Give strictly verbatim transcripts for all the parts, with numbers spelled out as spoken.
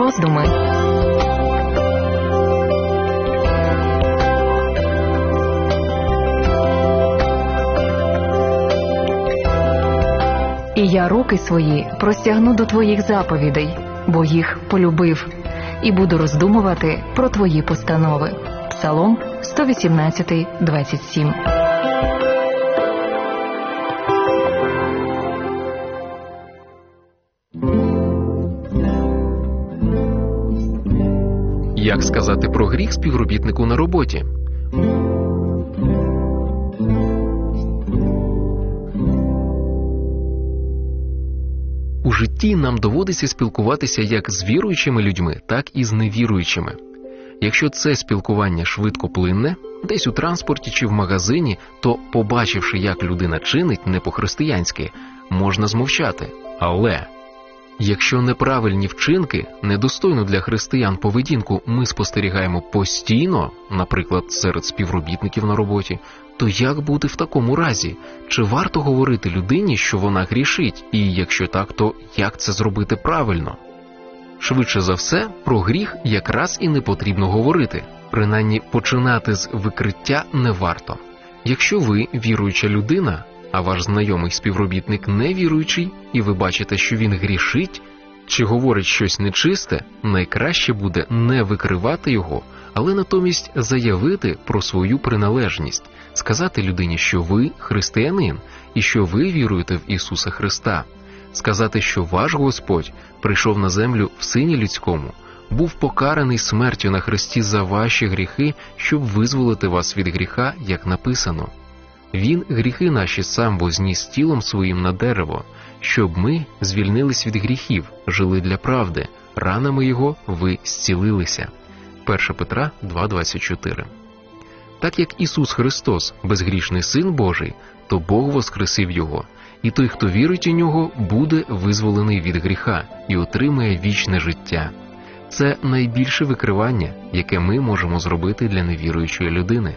Роздуми. І я руки свої простягну до твоїх заповідей, бо їх полюбив, і буду роздумувати про твої постанови. Псалом сто вісімнадцять, двадцять сім. Як сказати про гріх співробітнику на роботі? У житті нам доводиться спілкуватися як з віруючими людьми, так і з невіруючими. Якщо це спілкування швидкоплинне, десь у транспорті чи в магазині, то, побачивши, як людина чинить не по-християнськи, можна змовчати. Але якщо неправильні вчинки, недостойну для християн поведінку ми спостерігаємо постійно, наприклад, серед співробітників на роботі, то як бути в такому разі? Чи варто говорити людині, що вона грішить? І якщо так, то як це зробити правильно? Швидше за все, про гріх якраз і не потрібно говорити. Принаймні, починати з викриття не варто. Якщо ви віруюча людина, а ваш знайомий співробітник невіруючий, і ви бачите, що він грішить, чи говорить щось нечисте, найкраще буде не викривати його, але натомість заявити про свою приналежність, сказати людині, що ви християнин, і що ви віруєте в Ісуса Христа, сказати, що ваш Господь прийшов на землю в Сині Людському, був покараний смертю на хресті за ваші гріхи, щоб визволити вас від гріха, як написано. Він гріхи наші сам возніс тілом своїм на дерево, щоб ми звільнились від гріхів, жили для правди, ранами його ви зцілилися. перше Петра два двадцять чотири. Так як Ісус Христос, безгрішний Син Божий, то Бог воскресив Його, і той, хто вірить у Нього, буде визволений від гріха і отримає вічне життя. Це найбільше викривання, яке ми можемо зробити для невіруючої людини.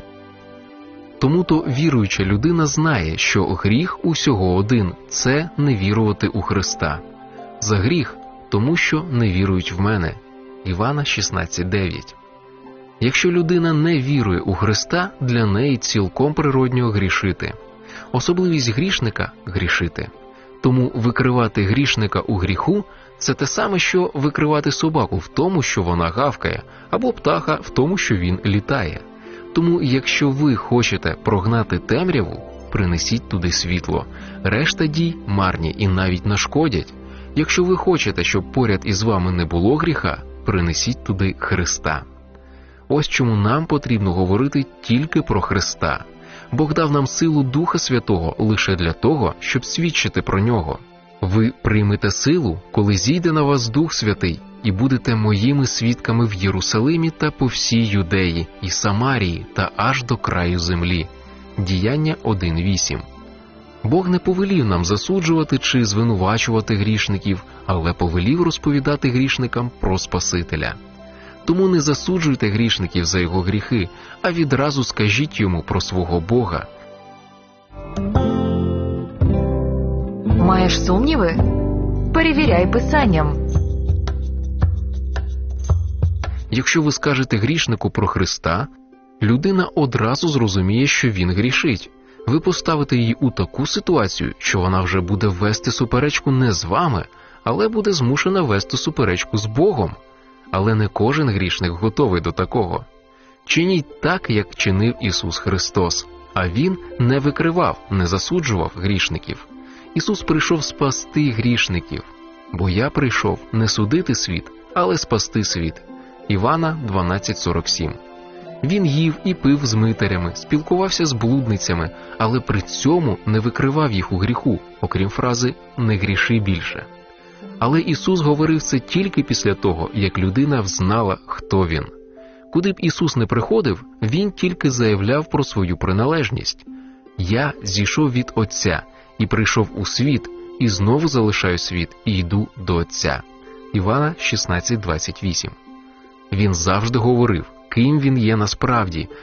Тому-то віруюча людина знає, що гріх усього один – це не вірувати у Христа. За гріх – тому що не вірують в мене. Івана шістнадцять дев'ять. Якщо людина не вірує у Христа, для неї цілком природньо грішити. Особливість грішника – грішити. Тому викривати грішника у гріху – це те саме, що викривати собаку в тому, що вона гавкає, або птаха в тому, що він літає. Тому, якщо ви хочете прогнати темряву, принесіть туди світло. Решта дій марні і навіть нашкодять. Якщо ви хочете, щоб поряд із вами не було гріха, принесіть туди Христа. Ось чому нам потрібно говорити тільки про Христа. Бог дав нам силу Духа Святого лише для того, щоб свідчити про Нього. Ви приймете силу, коли зійде на вас Дух Святий, і будете моїми свідками в Єрусалимі та по всій Юдеї, і Самарії, та аж до краю землі. Діяння один вісім. Бог не повелів нам засуджувати чи звинувачувати грішників, але повелів розповідати грішникам про Спасителя. Тому не засуджуйте грішників за його гріхи, а відразу скажіть йому про свого Бога. Маєш сумніви? Перевіряй Писанням. Якщо ви скажете грішнику про Христа, людина одразу зрозуміє, що він грішить. Ви поставите її у таку ситуацію, що вона вже буде вести суперечку не з вами, але буде змушена вести суперечку з Богом. Але не кожен грішник готовий до такого. Чиніть так, як чинив Ісус Христос, а Він не викривав, не засуджував грішників. Ісус прийшов спасти грішників, бо я прийшов не судити світ, але спасти світ. Івана дванадцять сорок сім. Він їв і пив з митарями, спілкувався з блудницями, але при цьому не викривав їх у гріху, окрім фрази «не гріши більше». Але Ісус говорив це тільки після того, як людина взнала, хто Він. Куди б Ісус не приходив, Він тільки заявляв про свою приналежність. «Я зійшов від Отця і прийшов у світ, і знову залишаю світ, і йду до Отця». Івана шістнадцять двадцять вісім. Він завжди говорив, ким він є насправді,